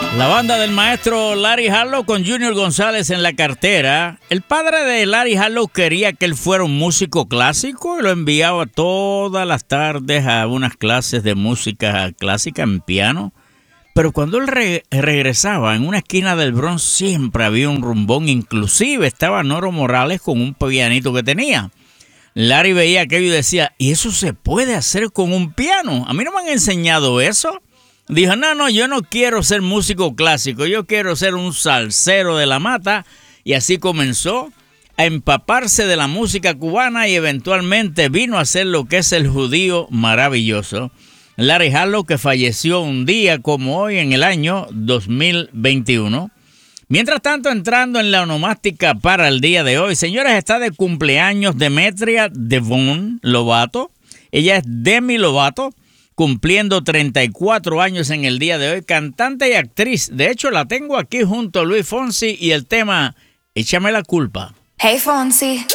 La banda del maestro Larry Harlow con Junior González en la cartera. El padre de Larry Harlow quería que él fuera un músico clásico y lo enviaba todas las tardes a unas clases de música clásica en piano. Pero cuando él regresaba, en una esquina del Bronx siempre había un rumbón. Inclusive estaba Noro Morales con un pianito que tenía. Larry veía aquello y decía, ¿y eso se puede hacer con un piano? A mí no me han enseñado eso. Dijo, no, yo no quiero ser músico clásico, yo quiero ser un salsero de la mata. Y así comenzó a empaparse de la música cubana y eventualmente vino a ser lo que es el judío maravilloso. Larry Harlow, que falleció un día como hoy en el año 2021. Mientras tanto, entrando en la onomástica para el día de hoy, señores, está de cumpleaños Demetria Devon Lovato. Ella es Demi Lovato, cumpliendo 34 años en el día de hoy, cantante y actriz. De hecho, la tengo aquí junto a Luis Fonsi y el tema Échame la culpa. Hey Fonsi,